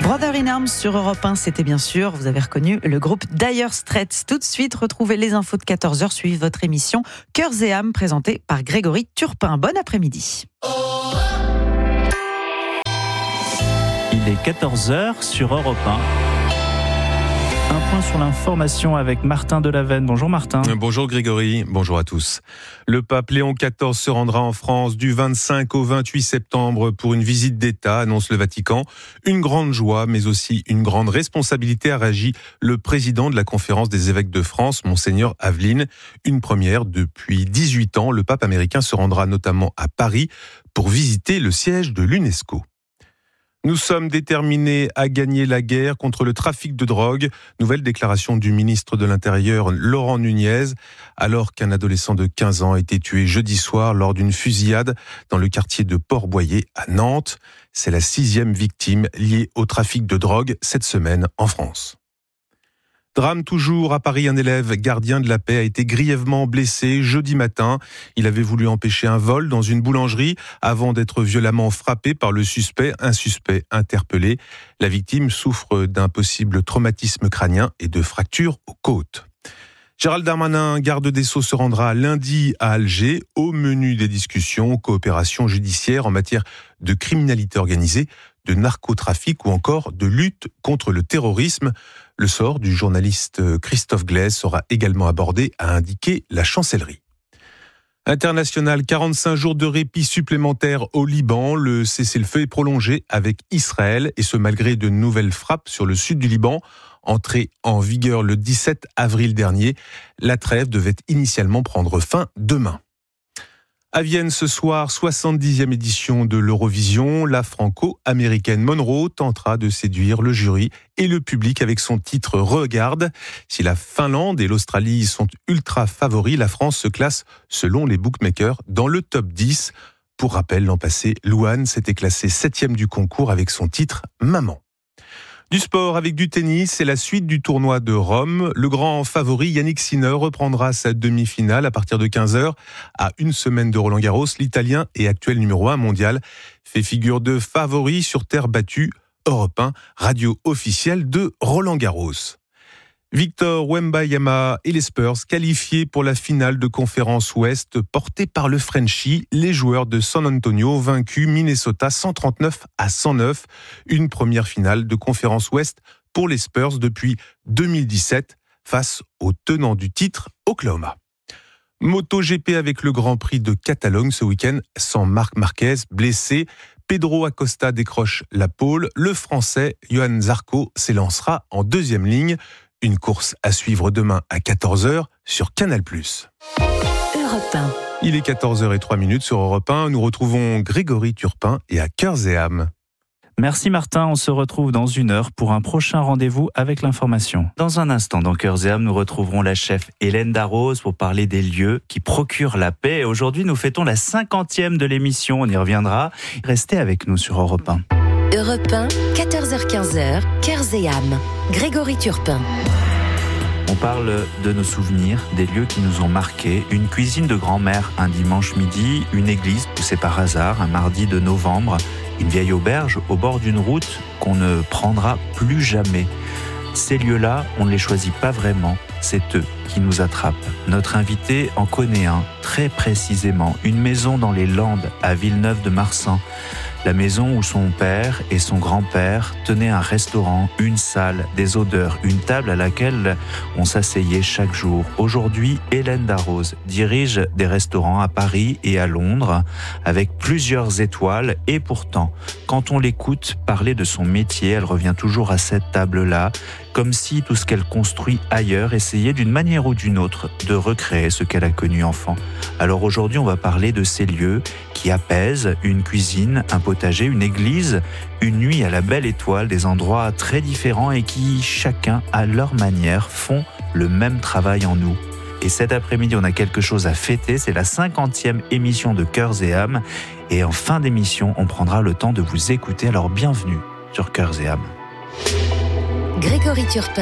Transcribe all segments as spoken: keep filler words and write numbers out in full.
Brother in Arms sur Europe un, c'était bien sûr, vous avez reconnu le groupe Dire Straits. Tout de suite, retrouvez les infos de quatorze heures, suivez votre émission Cœurs et âmes, présentée par Grégory Turpin. Bon après-midi. Il est quatorze heures sur Europe un. Un point sur l'information avec Martin Delavenne. Bonjour Martin. Bonjour Grégory, bonjour à tous. Le pape Léon quatorze se rendra en France du vingt-cinq au vingt-huit septembre pour une visite d'État, annonce le Vatican. Une grande joie, mais aussi une grande responsabilité, a réagi le président de la Conférence des évêques de France, Monseigneur Aveline. Une première depuis dix-huit ans, le pape américain se rendra notamment à Paris pour visiter le siège de l'UNESCO. Nous sommes déterminés à gagner la guerre contre le trafic de drogue. Nouvelle déclaration du ministre de l'Intérieur, Laurent Nunez, alors qu'un adolescent de quinze ans a été tué jeudi soir lors d'une fusillade dans le quartier de Port-Boyer à Nantes. C'est la sixième victime liée au trafic de drogue cette semaine en France. Drame toujours à Paris, un élève gardien de la paix a été grièvement blessé jeudi matin. Il avait voulu empêcher un vol dans une boulangerie avant d'être violemment frappé par le suspect, un suspect interpellé. La victime souffre d'un possible traumatisme crânien et de fractures aux côtes. Gérald Darmanin, garde des Sceaux, se rendra lundi à Alger. Au menu des discussions, coopération judiciaire en matière de criminalité organisée, de narcotrafic ou encore de lutte contre le terrorisme. Le sort du journaliste Christophe Glaise sera également abordé, a indiqué la chancellerie. International, quarante-cinq jours de répit supplémentaires au Liban. Le cessez-le-feu est prolongé avec Israël, et ce malgré de nouvelles frappes sur le sud du Liban. Entrée en vigueur le dix-sept avril dernier, la trêve devait initialement prendre fin demain. À Vienne ce soir, soixante-dixième édition de l'Eurovision. La franco-américaine Monroe tentera de séduire le jury et le public avec son titre « Regarde ». Si la Finlande et l'Australie sont ultra favoris, la France se classe, selon les bookmakers, dans le top dix. Pour rappel, l'an passé, Louane s'était classée septième du concours avec son titre « Maman ». Du sport avec du tennis, c'est la suite du tournoi de Rome. Le grand favori Yannick Sinner reprendra sa demi-finale à partir de quinze heures. À une semaine de Roland-Garros, l'Italien et actuel numéro un mondial fait figure de favori sur terre battue. Europe un, radio officielle de Roland-Garros. Victor Wembanyama et les Spurs qualifiés pour la finale de conférence Ouest portée par le Frenchie. Les joueurs de San Antonio vaincus Minnesota cent trente-neuf à cent neuf. Une première finale de conférence Ouest pour les Spurs depuis deux mille dix-sept face au tenant du titre Oklahoma. MotoGP avec le Grand Prix de Catalogne ce week-end sans Marc Marquez blessé. Pedro Acosta décroche la pole. Le Français Johan Zarco s'élancera en deuxième ligne. Une course à suivre demain à quatorze heures sur Canal plus. Europe un. Il est quatorze heures zéro trois sur Europe un. Nous retrouvons Grégory Turpin et à Cœurs et âmes. Merci Martin, on se retrouve dans une heure pour un prochain rendez-vous avec l'information. Dans un instant, dans Cœurs et âmes, nous retrouverons la chef Hélène Darroze pour parler des lieux qui procurent la paix. Et aujourd'hui, nous fêtons la cinquantième de l'émission, on y reviendra. Restez avec nous sur Europe un. Europe un, quatorze heures quinze, Cœurs et âmes. Grégory Turpin. On parle de nos souvenirs, des lieux qui nous ont marqués. Une cuisine de grand-mère un dimanche midi, une église poussée par hasard un mardi de novembre, une vieille auberge au bord d'une route qu'on ne prendra plus jamais. Ces lieux-là, on ne les choisit pas vraiment, c'est eux qui nous attrapent. Notre invité en connaît un, très précisément, une maison dans les Landes, à Villeneuve-de-Marsan. La maison où son père et son grand-père tenaient un restaurant, une salle, des odeurs, une table à laquelle on s'asseyait chaque jour. Aujourd'hui, Hélène Darroze dirige des restaurants à Paris et à Londres avec plusieurs étoiles. Et pourtant, quand on l'écoute parler de son métier, elle revient toujours à cette table-là, comme si tout ce qu'elle construit ailleurs essayait d'une manière ou d'une autre de recréer ce qu'elle a connu enfant. Alors aujourd'hui, on va parler de ces lieux qui apaisent, une cuisine, un potager, une église, une nuit à la belle étoile, des endroits très différents et qui, chacun à leur manière, font le même travail en nous. Et cet après-midi, on a quelque chose à fêter, c'est la cinquantième émission de Cœurs et âmes. Et en fin d'émission, on prendra le temps de vous écouter, alors bienvenue sur Cœurs et âmes. Grégory Turpin,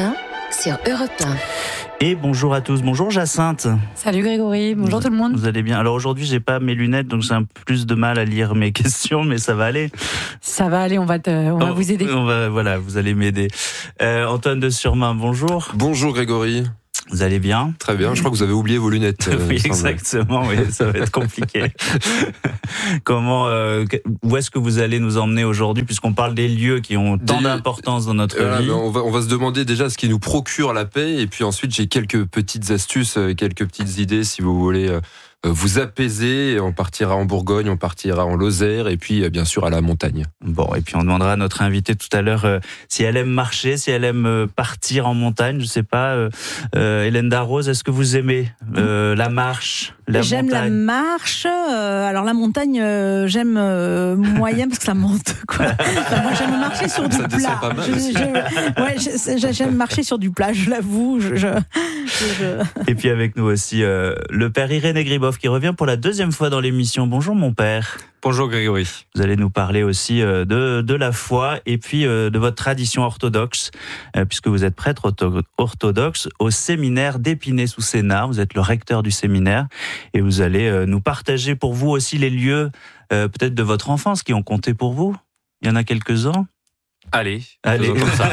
sur Europe un. Et bonjour à tous, bonjour Jacinthe. Salut Grégory, bonjour vous, tout le monde. Vous allez bien? Alors aujourd'hui, j'ai pas mes lunettes, donc j'ai un peu plus de mal à lire mes questions, mais ça va aller. Ça va aller, on va, te, on va on, vous aider. On va, voilà, vous allez m'aider. Euh, Antoine de Surmain, bonjour. Bonjour Grégory. Vous allez bien? Très bien, je crois que vous avez oublié vos lunettes. Euh, oui, exactement, oui, ça va être compliqué. Comment, euh, où est-ce que vous allez nous emmener aujourd'hui, puisqu'on parle des lieux qui ont tant des... d'importance dans notre euh, vie? on, va, on va se demander déjà ce qui nous procure la paix, et puis ensuite j'ai quelques petites astuces, quelques petites idées si vous voulez euh, vous apaiser. On partira en Bourgogne, on partira en Lozère, et puis bien sûr à la montagne. Bon, et puis on demandera à notre invitée tout à l'heure euh, si elle aime marcher, si elle aime euh, partir en montagne, je sais pas. Euh, euh, Hélène Darroze, est-ce que vous aimez euh, la marche, la J'aime montagne? la marche. Euh, alors la montagne, euh, j'aime euh, moyen parce que ça monte, quoi. Enfin, moi, j'aime marcher sur du ça plat. Pas mal je, je, ouais, je, j'aime marcher sur du plat, je l'avoue. Je, je, je... Et puis avec nous aussi euh, le père Irénée Gribov qui revient pour la deuxième fois dans l'émission. Bonjour mon père. Bonjour Grégory. Vous allez nous parler aussi de, de la foi et puis de votre tradition orthodoxe, puisque vous êtes prêtre orthodoxe au séminaire d'Épinay-sous-Sénart. Vous êtes le recteur du séminaire et vous allez nous partager pour vous aussi les lieux peut-être de votre enfance qui ont compté pour vous. Il y en a quelques-uns? Allez, allez, comme ça.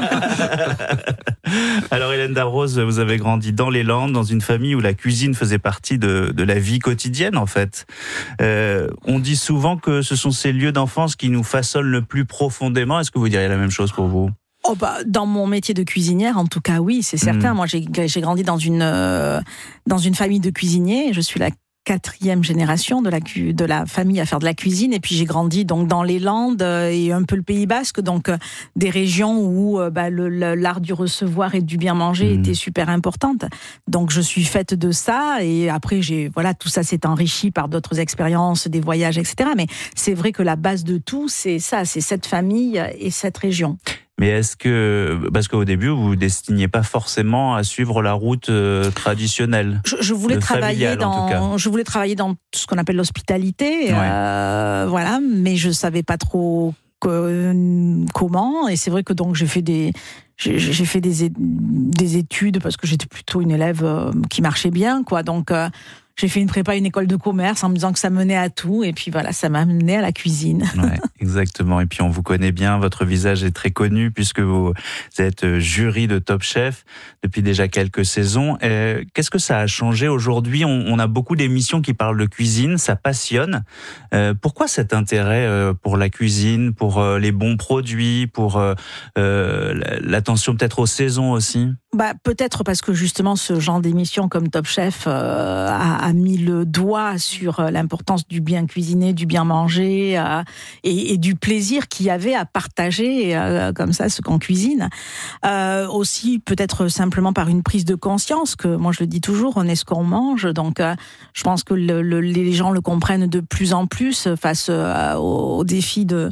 Alors Hélène Darroze, vous avez grandi dans les Landes, dans une famille où la cuisine faisait partie de, de la vie quotidienne en fait. Euh, on dit souvent que ce sont ces lieux d'enfance qui nous façonnent le plus profondément. Est-ce que vous diriez la même chose pour vous? Oh bah, dans mon métier de cuisinière, en tout cas, oui, c'est certain. Mmh. Moi, j'ai, j'ai grandi dans une, euh, dans une famille de cuisiniers. Je suis la quatrième génération de la, cu- de la famille à faire de la cuisine, et puis j'ai grandi donc dans les Landes et un peu le Pays Basque, donc euh, des régions où euh, bah, le, le, l'art du recevoir et du bien manger mmh. était super importante. Donc je suis faite de ça, et après j'ai voilà, tout ça s'est enrichi par d'autres expériences, des voyages, et cetera. Mais c'est vrai que la base de tout, c'est ça, c'est cette famille et cette région. Mais est-ce que, parce qu'au début, vous ne destiniez pas forcément à suivre la route euh, traditionnelle? Je, je voulais travailler dans, je voulais travailler dans ce qu'on appelle l'hospitalité, ouais. euh, voilà, mais je savais pas trop que, comment. Et c'est vrai que donc j'ai fait des, j'ai, j'ai fait des, des études parce que j'étais plutôt une élève euh, qui marchait bien, quoi. Donc euh, j'ai fait une prépa, une école de commerce en me disant que ça menait à tout. Et puis voilà, ça m'a mené à la cuisine. Ouais, exactement. Et puis on vous connaît bien, votre visage est très connu puisque vous êtes jury de Top Chef depuis déjà quelques saisons. Euh, qu'est-ce que ça a changé aujourd'hui? on, on a beaucoup d'émissions qui parlent de cuisine, ça passionne. Euh, pourquoi cet intérêt euh, pour la cuisine, pour euh, les bons produits, pour euh, euh, l'attention peut-être aux saisons aussi? Bah, peut-être parce que justement ce genre d'émission comme Top Chef euh, a, a mis le doigt sur l'importance du bien cuisiner, du bien manger euh, et, et du plaisir qu'il y avait à partager euh, comme ça ce qu'on cuisine. Euh, aussi peut-être simplement par une prise de conscience que moi je le dis toujours, on est ce qu'on mange. Donc euh, je pense que le, le, les gens le comprennent de plus en plus face euh, au, au défi de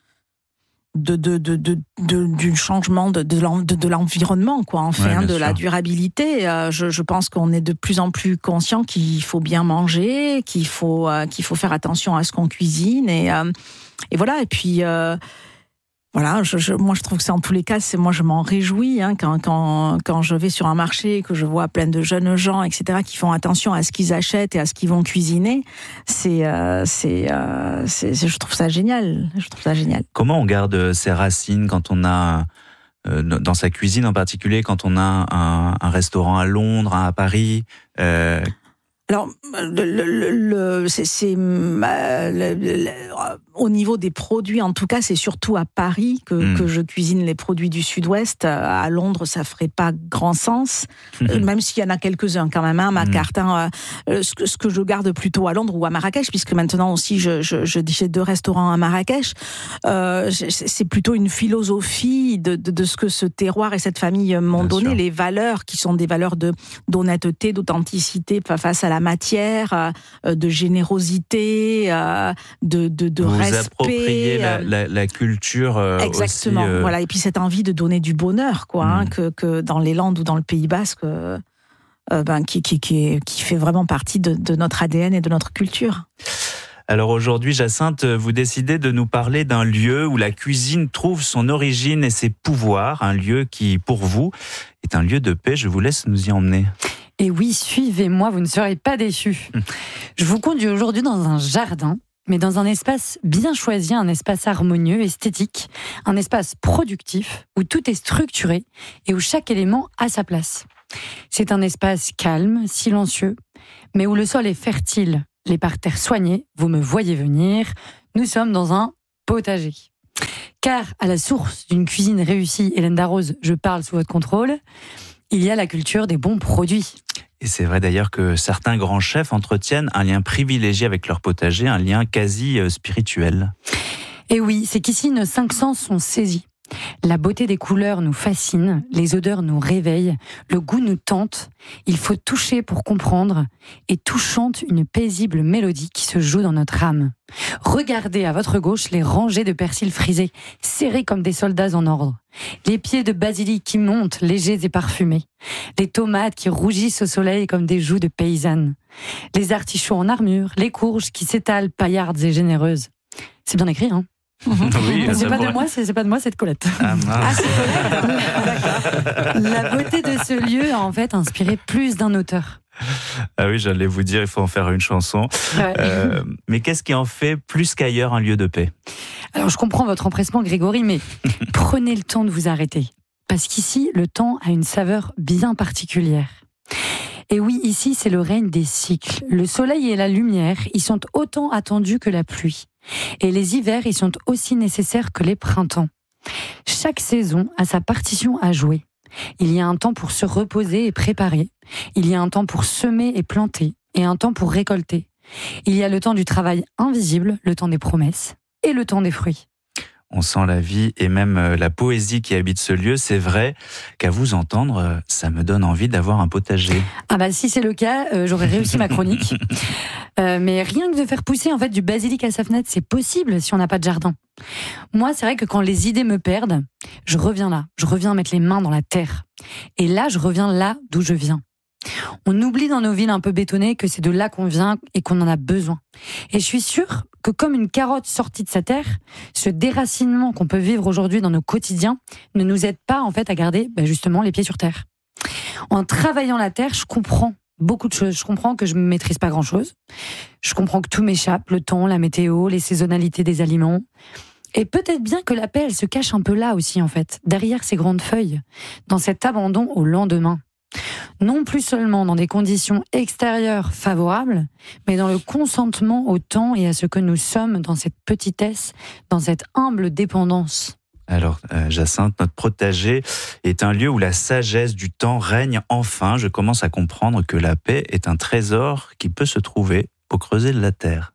De, de, de, de, de, du changement de, de, de, de l'environnement, quoi, enfin, ouais, hein, de sûr. La durabilité. Euh, je, je pense qu'on est de plus en plus conscient qu'il faut bien manger, qu'il faut, euh, qu'il faut faire attention à ce qu'on cuisine. Et, euh, et voilà, et puis... Euh, Voilà, je, je, moi je trouve que c'est en tous les cas, c'est moi je m'en réjouis hein, quand quand quand je vais sur un marché et que je vois plein de jeunes gens, et cetera, qui font attention à ce qu'ils achètent et à ce qu'ils vont cuisiner. C'est euh, c'est, euh, c'est c'est je trouve ça génial. Je trouve ça génial. Comment on garde ses racines quand on a euh, dans sa cuisine en particulier, quand on a un, un restaurant à Londres, un à Paris? Euh, Alors, le, le, le, c'est, c'est euh, le, le, au niveau des produits, en tout cas, c'est surtout à Paris que, mmh. que je cuisine les produits du Sud-Ouest. À Londres, ça ferait pas grand sens, mmh. même s'il y en a quelques-uns quand même. Hein, ma mmh. carte, hein, euh, ce, que, ce que je garde plutôt à Londres ou à Marrakech, puisque maintenant aussi, je, je, je j'ai deux restaurants à Marrakech. Euh, c'est plutôt une philosophie de, de, de ce que ce terroir et cette famille m'ont Bien donné, sûr. Les valeurs qui sont des valeurs de d'honnêteté, d'authenticité face à la matière, de générosité, de, de, de vous respect. Vous appropriez la, la, la culture euh, Exactement. Aussi, euh... Voilà. Et puis cette envie de donner du bonheur, quoi, mmh. hein, que, que dans les Landes ou dans le Pays Basque, euh, ben, qui, qui, qui, qui fait vraiment partie de, de notre A D N et de notre culture. Alors aujourd'hui, Jacinthe, vous décidez de nous parler d'un lieu où la cuisine trouve son origine et ses pouvoirs, un lieu qui, pour vous, est un lieu de paix. Je vous laisse nous y emmener. Et oui, suivez-moi, vous ne serez pas déçus. Je vous conduis aujourd'hui dans un jardin, mais dans un espace bien choisi, un espace harmonieux, esthétique, un espace productif, où tout est structuré et où chaque élément a sa place. C'est un espace calme, silencieux, mais où le sol est fertile, les parterres soignés, vous me voyez venir, nous sommes dans un potager. Car à la source d'une cuisine réussie, Hélène Darroze, je parle sous votre contrôle, il y a la culture des bons produits. Et c'est vrai d'ailleurs que certains grands chefs entretiennent un lien privilégié avec leur potager, un lien quasi spirituel. Et oui, c'est qu'ici nos cinq sens sont saisis. La beauté des couleurs nous fascine, les odeurs nous réveillent, le goût nous tente. Il faut toucher pour comprendre, et tout chante une paisible mélodie qui se joue dans notre âme. Regardez à votre gauche les rangées de persil frisés, serrés comme des soldats en ordre. Les pieds de basilic qui montent, légers et parfumés. Les tomates qui rougissent au soleil comme des joues de paysannes. Les artichauts en armure, les courges qui s'étalent paillardes et généreuses. C'est bien écrit, hein? Oui, c'est, pas pourrait... de moi, c'est, c'est pas de moi, c'est de Colette. Ah, ah, c'est Colette. La beauté de ce lieu a en fait inspiré plus d'un auteur. Ah oui, j'allais vous dire, il faut en faire une chanson. Ouais. Euh, mais qu'est-ce qui en fait plus qu'ailleurs un lieu de paix? Alors je comprends votre empressement, Grégory, mais prenez le temps de vous arrêter. Parce qu'ici, le temps a une saveur bien particulière. Et oui, ici, c'est le règne des cycles. Le soleil et la lumière, ils sont autant attendus que la pluie. Et les hivers, ils sont aussi nécessaires que les printemps. Chaque saison a sa partition à jouer. Il y a un temps pour se reposer et préparer. Il y a un temps pour semer et planter. Et un temps pour récolter. Il y a le temps du travail invisible, le temps des promesses et le temps des fruits. On sent la vie et même la poésie qui habite ce lieu. C'est vrai qu'à vous entendre, ça me donne envie d'avoir un potager. Ah bah si c'est le cas, euh, j'aurais réussi ma chronique. Euh, mais rien que de faire pousser en fait du basilic à sa fenêtre, c'est possible si on n'a pas de jardin. Moi, c'est vrai que quand les idées me perdent, je reviens là, je reviens mettre les mains dans la terre. Et là, je reviens là d'où je viens. On oublie dans nos villes un peu bétonnées que c'est de là qu'on vient et qu'on en a besoin. Et je suis sûre que comme une carotte sortie de sa terre, ce déracinement qu'on peut vivre aujourd'hui dans nos quotidiens ne nous aide pas en fait à garder bah, justement les pieds sur terre. En travaillant la terre, je comprends beaucoup de choses. Je comprends que je ne maîtrise pas grand-chose. Je comprends que tout m'échappe, le temps, la météo, les saisonnalités des aliments. Et peut-être bien que la paix, elle se cache un peu là aussi en fait, derrière ces grandes feuilles, dans cet abandon au lendemain. Non plus seulement dans des conditions extérieures favorables, mais dans le consentement au temps et à ce que nous sommes dans cette petitesse, dans cette humble dépendance. Alors, euh, Jacinthe, notre potager est un lieu où la sagesse du temps règne enfin. Je commence à comprendre que la paix est un trésor qui peut se trouver au creuset de la terre.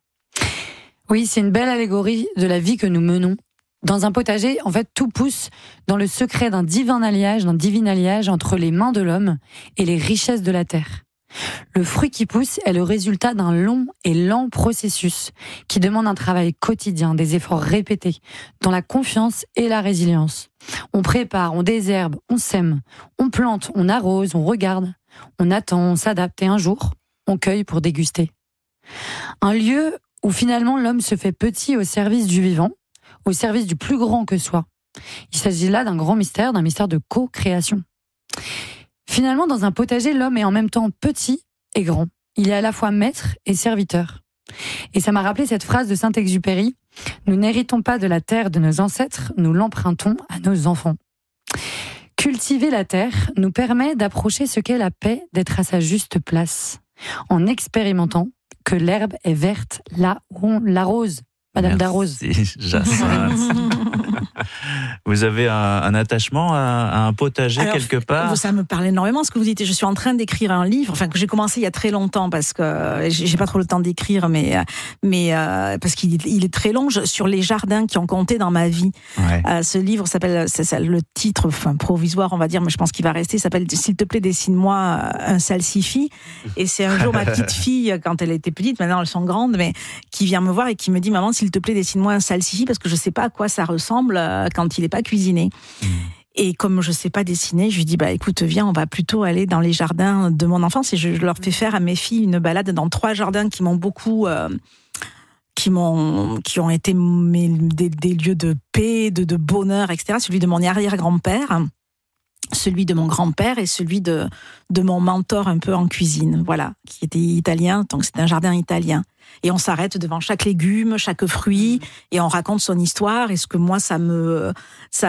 Oui, c'est une belle allégorie de la vie que nous menons. Dans un potager, en fait, tout pousse dans le secret d'un divin alliage, d'un divin alliage entre les mains de l'homme et les richesses de la terre. Le fruit qui pousse est le résultat d'un long et lent processus qui demande un travail quotidien, des efforts répétés, dans la confiance et la résilience. On prépare, on désherbe, on sème, on plante, on arrose, on regarde, on attend, on s'adapte et un jour, on cueille pour déguster. Un lieu où finalement l'homme se fait petit au service du vivant, au service du plus grand que soi. Il s'agit là d'un grand mystère, d'un mystère de co-création. Finalement, dans un potager, l'homme est en même temps petit et grand. Il est à la fois maître et serviteur. Et ça m'a rappelé cette phrase de Saint-Exupéry, « Nous n'héritons pas de la terre de nos ancêtres, nous l'empruntons à nos enfants ». Cultiver la terre nous permet d'approcher ce qu'est la paix, d'être à sa juste place, en expérimentant que l'herbe est verte là où on l'arrose. Madame Darroze. Merci, Jacinthe. Vous avez un, un attachement à, à un potager alors, quelque part? Ça me parle énormément ce que vous dites. Je suis en train d'écrire un livre, enfin que j'ai commencé il y a très longtemps parce que j'ai pas trop le temps d'écrire, mais mais euh, parce qu'il il est très long sur les jardins qui ont compté dans ma vie. Ouais. Euh, ce livre s'appelle, c'est, c'est le titre, enfin provisoire on va dire, mais je pense qu'il va rester. S'appelle S'il te plaît dessine-moi un salsifis. Et c'est un jour ma petite fille quand elle était petite, maintenant elles sont grandes, mais qui vient me voir et qui me dit maman s'il te plaît dessine-moi un salsifis parce que je sais pas à quoi ça ressemble quand il est pas cuisiné. Mmh. Et comme je sais pas dessiner, je lui dis bah écoute viens, on va plutôt aller dans les jardins de mon enfance et je leur fais faire à mes filles une balade dans trois jardins qui m'ont beaucoup euh, qui qui m'ont, qui ont été mes, des, des lieux de paix, de, de bonheur, et cetera. Celui de mon arrière-grand-père, celui de mon grand-père et celui de, de mon mentor un peu en cuisine, voilà, qui était italien, donc c'est un jardin italien. Et on s'arrête devant chaque légume, chaque fruit, et on raconte son histoire. Et ce que moi, ça me, ça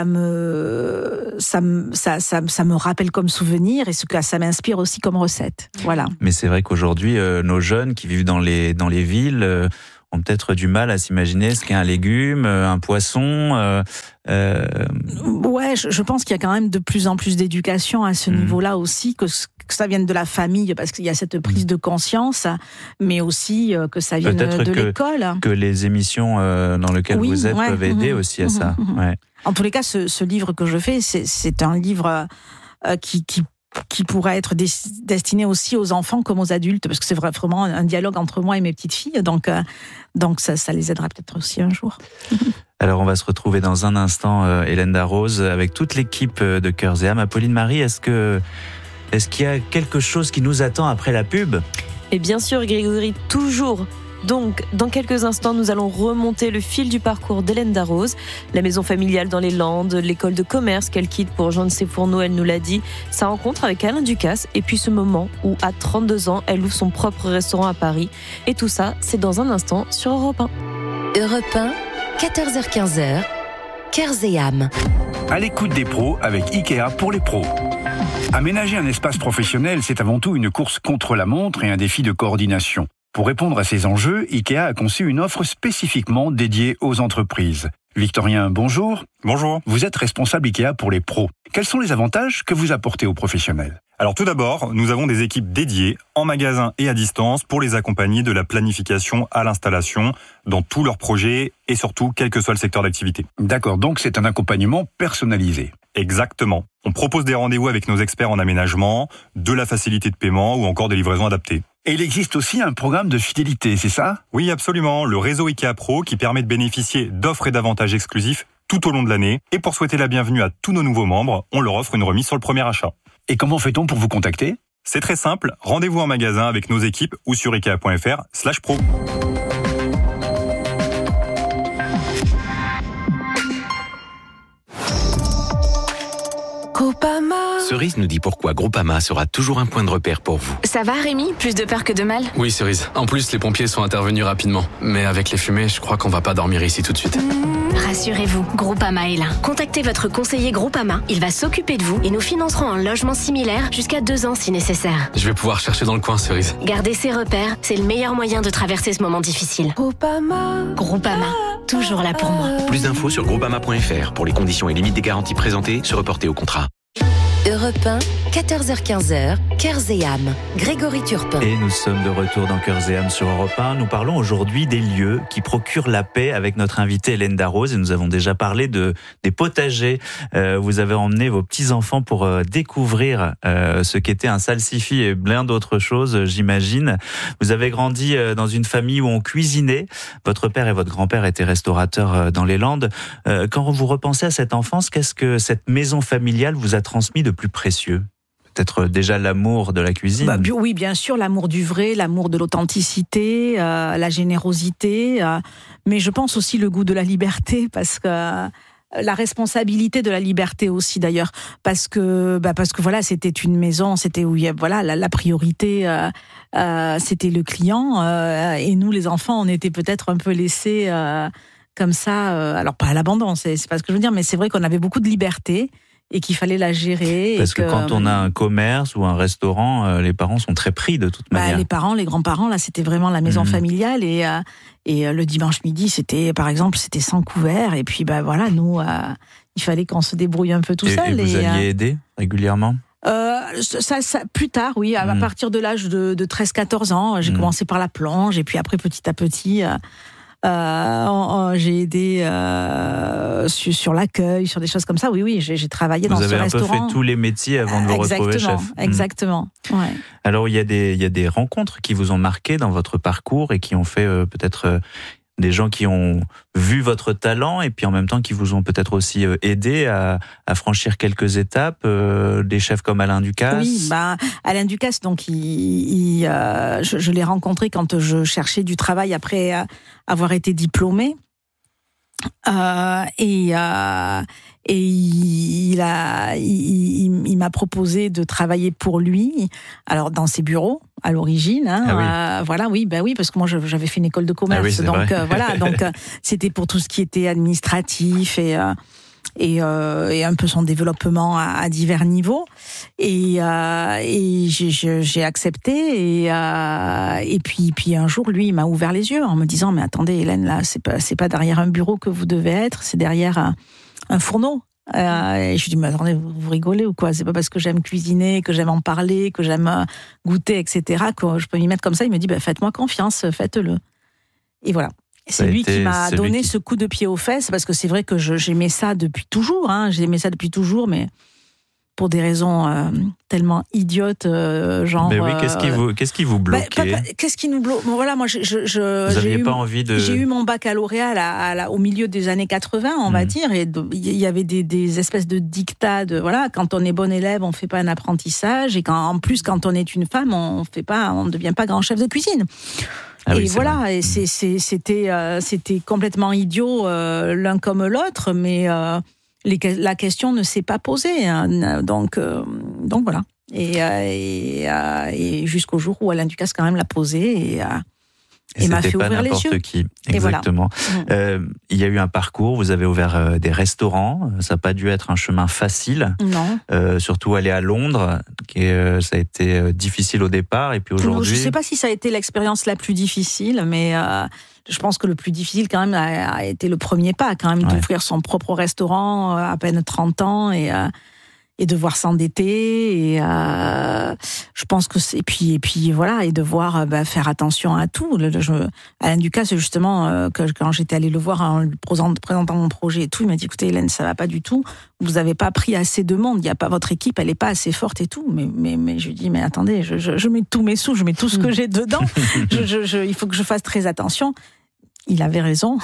me, ça me, ça, ça, ça me rappelle comme souvenir, et ce que ça m'inspire aussi comme recette. Voilà. Mais c'est vrai qu'aujourd'hui, euh, nos jeunes qui vivent dans les dans les villes euh, ont peut-être du mal à s'imaginer ce qu'est un légume, euh, un poisson. Euh, euh... Ouais, je, je pense qu'il y a quand même de plus en plus d'éducation à ce mmh. niveau-là aussi, que, que ça vienne de la famille, parce qu'il y a cette prise de conscience, mais aussi euh, que ça vienne peut-être de que, l'école. Que les émissions euh, dans lesquelles oui, vous êtes ouais, peuvent aider mmh, aussi à mmh, ça. Mmh. Ouais. En tous les cas, ce, ce livre que je fais, c'est, c'est un livre euh, qui, qui qui pourrait être destiné aussi aux enfants comme aux adultes, parce que c'est vraiment un dialogue entre moi et mes petites filles, donc, euh, donc ça, ça les aidera peut-être aussi un jour. Alors on va se retrouver dans un instant, euh, Hélène Darroze, avec toute l'équipe de Cœurs et âmes. Apolline Marie, est-ce que, est-ce qu'il y a quelque chose qui nous attend après la pub ? Et bien sûr, Grégory, toujours. Donc, dans quelques instants, nous allons remonter le fil du parcours d'Hélène Darroze, la maison familiale dans les Landes, l'école de commerce qu'elle quitte pour rejoindre ses fourneaux, elle nous l'a dit, sa rencontre avec Alain Ducasse, et puis ce moment où, à trente-deux ans, elle ouvre son propre restaurant à Paris. Et tout ça, c'est dans un instant sur Europe un. Europe un, quatorze heures quinze, Cœurs et âmes. À l'écoute des pros avec Ikea pour les pros. Aménager un espace professionnel, c'est avant tout une course contre la montre et un défi de coordination. Pour répondre à ces enjeux, Ikea a conçu une offre spécifiquement dédiée aux entreprises. Victorien, bonjour. Bonjour. Vous êtes responsable Ikea pour les pros. Quels sont les avantages que vous apportez aux professionnels ? Alors tout d'abord, nous avons des équipes dédiées en magasin et à distance pour les accompagner de la planification à l'installation dans tous leurs projets et surtout quel que soit le secteur d'activité. D'accord, donc c'est un accompagnement personnalisé. Exactement. On propose des rendez-vous avec nos experts en aménagement, de la facilité de paiement ou encore des livraisons adaptées. Et il existe aussi un programme de fidélité, c'est ça ? Oui, absolument. Le réseau Ikea Pro qui permet de bénéficier d'offres et d'avantages exclusifs tout au long de l'année. Et pour souhaiter la bienvenue à tous nos nouveaux membres, on leur offre une remise sur le premier achat. Et comment fait-on pour vous contacter ? C'est très simple. Rendez-vous en magasin avec nos équipes ou sur ikea.fr slash pro. Groupama. Cerise nous dit pourquoi Groupama sera toujours un point de repère pour vous. Ça va Rémi ? Plus de peur que de mal ? Oui Cerise. En plus les pompiers sont intervenus rapidement. Mais avec les fumées, je crois qu'on va pas dormir ici tout de suite. Mmh, rassurez-vous, Groupama est là. Contactez votre conseiller Groupama. Il va s'occuper de vous et nous financerons un logement similaire jusqu'à deux ans si nécessaire. Je vais pouvoir chercher dans le coin Cerise. Gardez ses repères, c'est le meilleur moyen de traverser ce moment difficile. Groupama. Groupama, toujours là pour moi. Plus d'infos sur groupama point f r pour les conditions et limites des garanties présentées, se reporter au contrat. Europe un, quatorze heures quinze, Cœurs et âmes. Grégory Turpin. Et nous sommes de retour dans Cœurs et âmes sur Europe un. Nous parlons aujourd'hui des lieux qui procurent la paix avec notre invitée Hélène Darroze. Et nous avons déjà parlé de, des potagers. Euh, vous avez emmené vos petits-enfants pour euh, découvrir euh, ce qu'était un salsifis et plein d'autres choses, j'imagine. Vous avez grandi euh, dans une famille où on cuisinait. Votre père et votre grand-père étaient restaurateurs euh, dans les Landes. Euh, quand vous repensez à cette enfance, qu'est-ce que cette maison familiale vous a transmis de plus précieux ? Peut-être déjà l'amour de la cuisine. Bah, oui, bien sûr, l'amour du vrai, l'amour de l'authenticité, euh, la générosité, euh, mais je pense aussi le goût de la liberté, parce que euh, la responsabilité de la liberté aussi d'ailleurs, parce que bah, parce que voilà, c'était une maison, c'était où il y a, voilà la, la priorité, euh, euh, c'était le client, euh, et nous les enfants, on était peut-être un peu laissés euh, comme ça, euh, alors pas à l'abandon, c'est, c'est pas ce que je veux dire, mais c'est vrai qu'on avait beaucoup de liberté. Et qu'il fallait la gérer. Parce et que, que quand on a un commerce ou un restaurant, euh, les parents sont très pris de toute bah, manière. Les parents, les grands-parents, là, c'était vraiment la maison mmh. familiale. Et, euh, et euh, le dimanche midi, c'était, par exemple, c'était sans couvert. Et puis, bah, voilà, nous, euh, il fallait qu'on se débrouille un peu tout et, seul. Et vous et, alliez euh, aider régulièrement ? Euh, ça, ça, plus tard, oui, à, mmh. à partir de l'âge de, de treize quatorze ans, j'ai mmh. commencé par la plonge. Et puis après, petit à petit... Euh, Euh, j'ai aidé euh, sur, sur l'accueil, sur des choses comme ça. Oui, oui, j'ai, j'ai travaillé vous dans ce restaurant. Vous avez un peu fait tous les métiers avant de vous exactement, retrouver chef. Exactement, ouais. Alors, il y a des, il y a des rencontres qui vous ont marqué dans votre parcours et qui ont fait euh, peut-être euh, des gens qui ont vu votre talent et puis en même temps qui vous ont peut-être aussi aidé à, à franchir quelques étapes, euh, des chefs comme Alain Ducasse. Oui, bah, Alain Ducasse, donc, il, il, euh, je, je l'ai rencontré quand je cherchais du travail après avoir été diplômée. Euh, et euh, et il, a, il, il, il m'a proposé de travailler pour lui, alors dans ses bureaux à l'origine. Hein, ah oui. euh, voilà, oui, ben oui, parce que moi j'avais fait une école de commerce, ah oui, donc euh, voilà, donc euh, c'était pour tout ce qui était administratif et euh, et, euh, et un peu son développement à, à divers niveaux. Et, euh, et j'ai, j'ai accepté. Et, euh, et puis, puis un jour, lui, il m'a ouvert les yeux en me disant, mais attendez, Hélène, là, c'est pas, c'est pas derrière un bureau que vous devez être, c'est derrière un, un fourneau. Euh, et je lui dis, mais attendez, vous, vous rigolez ou quoi? C'est pas parce que j'aime cuisiner, que j'aime en parler, que j'aime goûter, et cetera, que je peux m'y mettre comme ça. Il me dit, bah, faites-moi confiance, faites-le. Et voilà. C'est lui qui m'a donné qui... ce coup de pied aux fesses, parce que c'est vrai que je, j'aimais ça depuis toujours, hein, j'aimais ça depuis toujours, mais pour des raisons euh, tellement idiotes, euh, genre... Mais oui, qu'est-ce qui vous, qu'est-ce qui vous bloquait? bah, pas, Qu'est-ce qui nous bloque? Bon, voilà, moi, je, je, je, vous j'ai, eu, eu, pas envie de... j'ai eu mon baccalauréat à la, à la, au milieu des années quatre-vingts, on mmh. va dire, et il y avait des, des espèces de dictats de, voilà, quand on est bon élève, on fait pas un apprentissage, et quand, en plus, quand on est une femme, on fait pas, on ne devient pas grand chef de cuisine. Ah et oui, voilà, vrai. et c'est, c'est, c'était, euh, c'était complètement idiot euh, l'un comme l'autre, mais euh, les, la question ne s'est pas posée. Hein, donc, euh, donc voilà. Et, euh, et, euh, et jusqu'au jour où Alain Ducasse quand même l'a posé et, euh, et, et m'a fait ouvrir les yeux. Qui. Exactement. Voilà. Euh, il y a eu un parcours, vous avez ouvert euh, des restaurants, ça n'a pas dû être un chemin facile. Non. Euh, surtout aller à Londres, qui est, euh, ça a été euh, difficile au départ, et puis aujourd'hui... Je ne sais pas si ça a été l'expérience la plus difficile, mais euh, je pense que le plus difficile quand même a, a été le premier pas, quand même, ouais. d'ouvrir son propre restaurant euh, à peine trente ans et... Euh, et devoir s'endetter et euh, je pense que c'est et puis et puis voilà et devoir bah, faire attention à tout. Le, le, je, Alain Ducasse justement euh, que quand j'étais allée le voir en lui présentant mon projet et tout, il m'a dit écoutez Hélène, ça va pas du tout. Vous avez pas pris assez de monde. Il y a pas votre équipe, elle est pas assez forte et tout. Mais mais mais je lui dis mais attendez, je, je, je mets tous mes sous, je mets tout ce que j'ai dedans. je, je, je, il faut que je fasse très attention. Il avait raison.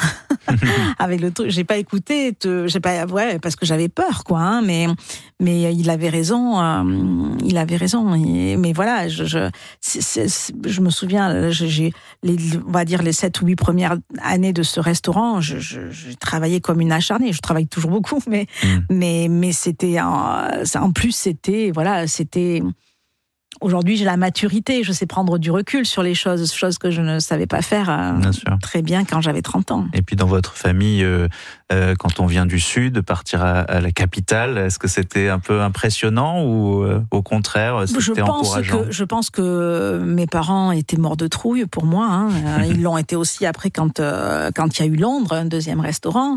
Avec le truc, j'ai pas écouté, te, j'ai pas, ouais, parce que j'avais peur, quoi. Hein, mais, mais il avait raison. Euh, il avait raison. Et, mais voilà, je, je, c'est, c'est, je me souviens, j'ai, les, on va dire les sept ou huit premières années de ce restaurant, je, je, je travaillais comme une acharnée. Je travaille toujours beaucoup, mais, mmh. mais, mais c'était, en, en plus, c'était, voilà, c'était. Aujourd'hui, j'ai la maturité, je sais prendre du recul sur les choses, choses que je ne savais pas faire euh, bien très bien quand j'avais trente ans. Et puis dans votre famille, euh, euh, quand on vient du Sud, partir à, à la capitale, est-ce que c'était un peu impressionnant ou euh, au contraire, c'était je pense encourageant? que, Je pense que mes parents étaient morts de trouille pour moi. Hein. Ils l'ont été aussi après quand euh, quand il y a eu Londres, un deuxième restaurant.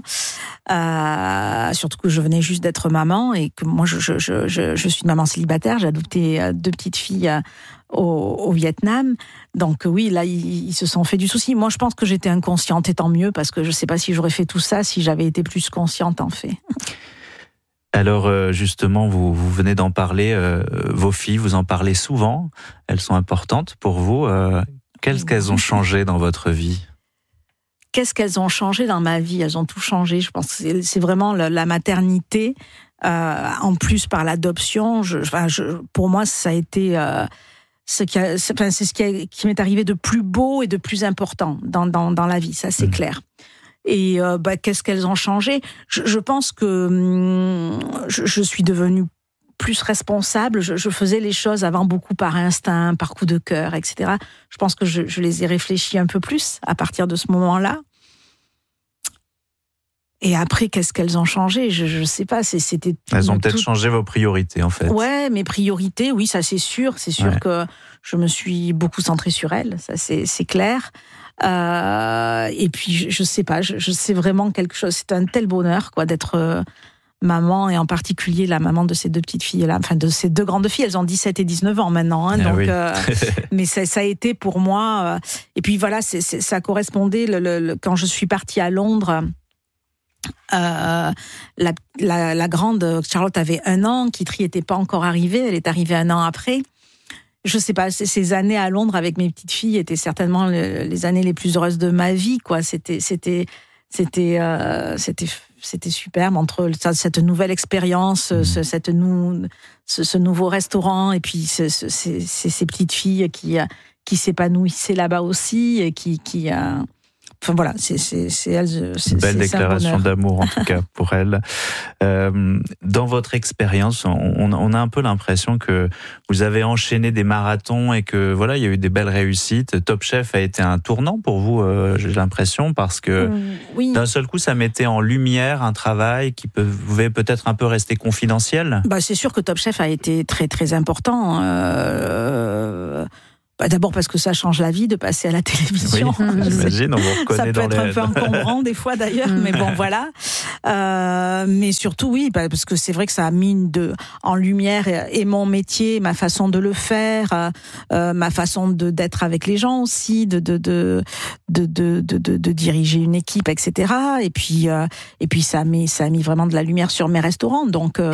Euh, surtout que je venais juste d'être maman et que moi, je, je, je, je, je suis une maman célibataire, j'ai adopté deux petites filles Au, au Vietnam. Donc oui, là, ils, ils se sont fait du souci. Moi, je pense que j'étais inconsciente, et tant mieux, parce que je ne sais pas si j'aurais fait tout ça si j'avais été plus consciente, en fait. Alors, justement, vous, vous venez d'en parler, euh, vos filles, vous en parlez souvent. Elles sont importantes pour vous. Euh, qu'est-ce qu'elles ont changé dans votre vie ? Qu'est-ce qu'elles ont changé dans ma vie ? Elles ont tout changé. Je pense que c'est, c'est vraiment la, la maternité. Euh, en plus par l'adoption, je, enfin, je, pour moi ça a été euh, ce qui a, c'est, enfin, c'est ce qui, a, qui m'est arrivé de plus beau et de plus important dans, dans, dans la vie, ça c'est mmh. clair. Et euh, bah, qu'est-ce qu'elles ont changé ? je, je pense que hum, je, je suis devenue plus responsable, je, je faisais les choses avant beaucoup par instinct, par coup de cœur, et cetera. Je pense que je, je les ai réfléchies un peu plus à partir de ce moment-là. Et après, qu'est-ce qu'elles ont changé ? Je ne sais pas. C'est, c'était tout, Elles ont peut-être tout... changé vos priorités, en fait. Ouais, mes priorités, oui, ça c'est sûr. C'est sûr ouais. que je me suis beaucoup centrée sur elles, ça c'est, c'est clair. Euh, et puis, je ne sais pas, je, je sais vraiment quelque chose. C'est un tel bonheur, quoi, d'être euh, maman, et en particulier la maman de ces deux petites filles-là, enfin de ces deux grandes filles. Elles ont dix-sept et dix-neuf ans maintenant. Hein, ah donc, oui. euh, mais ça, ça a été pour moi... Euh, et puis voilà, c'est, c'est, ça correspondait, le, le, le, quand je suis partie à Londres... Euh, la, la, la grande Charlotte avait un an, Kitri n'était pas encore arrivée, elle est arrivée un an après. je sais pas, ces années à Londres avec mes petites filles étaient certainement les années les plus heureuses de ma vie, quoi. C'était, c'était, c'était, euh, c'était, c'était superbe entre cette nouvelle expérience, mmh. ce, cette nou, ce, ce nouveau restaurant et puis ce, ce, ces, ces petites filles qui, qui s'épanouissaient là-bas aussi et qui, qui, euh, enfin voilà, c'est, c'est, c'est elles. C'est, Une belle c'est déclaration d'amour en tout cas pour elle. Euh, dans votre expérience, on, on a un peu l'impression que vous avez enchaîné des marathons et que voilà, il y a eu des belles réussites. Top Chef a été un tournant pour vous, euh, j'ai l'impression, parce que euh, oui. d'un seul coup, ça mettait en lumière un travail qui pouvait peut-être un peu rester confidentiel. Bah, c'est sûr que Top Chef a été très très important. Euh... Bah d'abord parce que ça change la vie de passer à la télévision. Oui, j'imagine, on vous reconnaît ça peut dans être les... un peu encombrant des fois d'ailleurs, mais bon voilà. Euh, mais surtout oui, parce que c'est vrai que ça a mis de, en lumière et, et mon métier, ma façon de le faire, euh, ma façon de d'être avec les gens aussi, de de de de de de, de, de diriger une équipe, et cetera. Et puis euh, et puis ça a mis ça a mis vraiment de la lumière sur mes restaurants, donc. Euh,